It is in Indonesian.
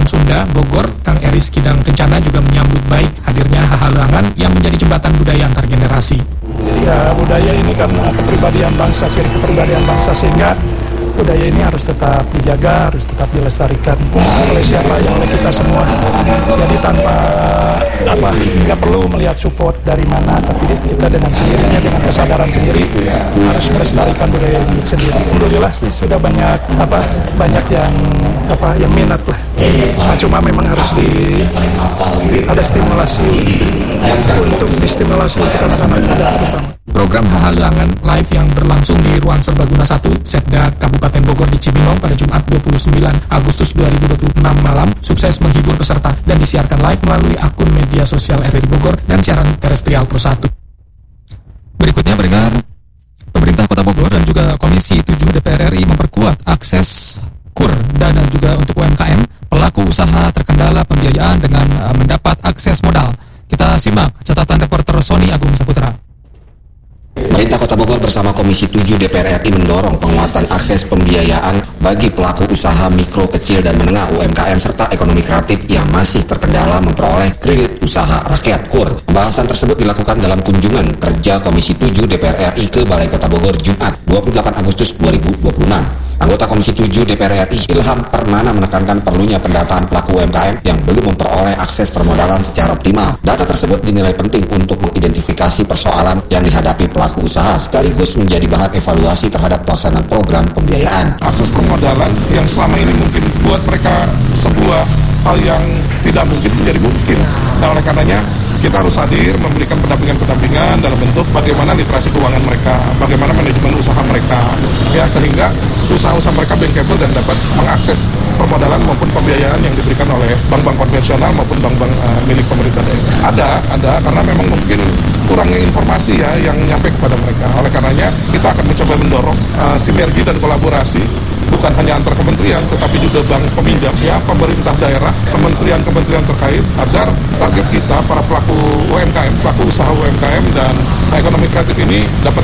Sunda, Bogor, Kang Eris Kidang Kencana juga menyambut baik hadirnya Hahaluangan yang menjadi jembatan budaya antar generasi. Ya, budaya ini kan kepribadian bangsa, ciri kepribadian bangsa, sehingga budaya ini harus tetap dijaga, harus tetap dilestarikan oleh siapa yang oleh kita semua. Jadi tanpa nggak perlu melihat support dari mana, tapi kita dengan sendirinya, dengan kesadaran sendiri harus melestarikan budaya ini sendiri. Alhamdulillah sih sudah banyak yang minat lah. Nah, cuma memang harus ada stimulasi untuk anak-anak muda terutama. Program Hahaluangan Live yang berlangsung di Ruang Serbaguna 1, Setda Kabupaten Bogor di Cibinong pada Jumat 29 Agustus 2026 malam sukses menghibur peserta dan disiarkan live melalui akun media sosial RRI Bogor dan siaran terestrial Pro 1. Berikutnya beredar, pemerintah Kota Bogor dan juga Komisi 7 DPR RI memperkuat akses KUR dan juga untuk UMKM pelaku usaha terkendala pembiayaan dengan mendapat akses modal. Kita simak catatan reporter Sony Agung Saputra. Pemerintah Kota Bogor bersama Komisi 7 DPR RI mendorong penguatan akses pembiayaan bagi pelaku usaha mikro, kecil, dan menengah UMKM serta ekonomi kreatif yang masih terkendala memperoleh kredit usaha rakyat KUR. Pembahasan tersebut dilakukan dalam kunjungan kerja Komisi 7 DPR RI ke Balai Kota Bogor Jumat 28 Agustus 2026. Anggota Komisi 7 DPR RI Ilham Pernana menekankan perlunya pendataan pelaku UMKM yang belum memperoleh akses permodalan secara optimal. Data tersebut dinilai penting untuk mengidentifikasi persoalan yang dihadapi pelaku usaha sekaligus menjadi bahan evaluasi terhadap pelaksanaan program pembiayaan. Akses permodalan yang selama ini mungkin buat mereka sebuah hal yang tidak mungkin menjadi mungkin. Nah, oleh karenanya kita harus hadir memberikan pendampingan dalam bentuk bagaimana literasi keuangan mereka, bagaimana manajemen usaha mereka, ya sehingga usaha-usaha mereka bankable dan dapat mengakses permodalan maupun pembiayaan yang diberikan oleh bank-bank konvensional maupun bank-bank milik pemerintah daerah. Ada karena memang mungkin kurangnya informasi ya yang nyampe kepada mereka. Oleh karenanya kita akan mencoba mendorong sinergi dan kolaborasi bukan hanya antar kementerian tetapi juga bank peminjam, ya pemerintah daerah, kementerian-kementerian terkait agar target kita para pelaku UMKM, pelaku usaha UMKM dan ekonomi kreatif ini dapat